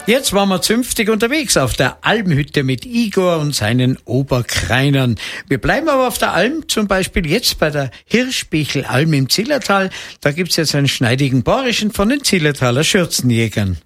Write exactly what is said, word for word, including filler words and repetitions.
Jetzt waren wir zünftig unterwegs auf der Almhütte mit Igor und seinen Oberkreinern. Wir bleiben aber auf der Alm, zum Beispiel jetzt bei der Hirschbichel-Alm im Zillertal. Da gibt's jetzt einen schneidigen Borischen von den Zillertaler Schürzenjägern.